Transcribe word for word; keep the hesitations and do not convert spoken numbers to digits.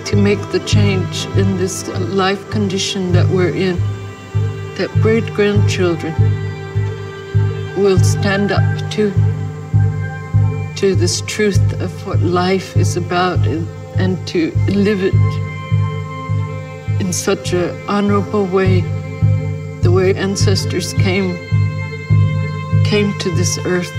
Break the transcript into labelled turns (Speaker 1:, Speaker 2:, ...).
Speaker 1: to make the change in this life condition that we're in, that great-grandchildren will stand up to, to this truth of what life is about, and, and to live it in such an honorable way, the way ancestors came, came to this earth.